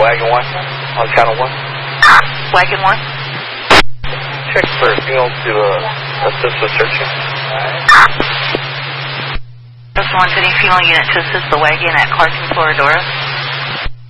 Wagon 1 on count of 1. Wagon 1. Check for a field to assist with searching. Just wants any fuel unit to assist the wagon at Carson, Floridora.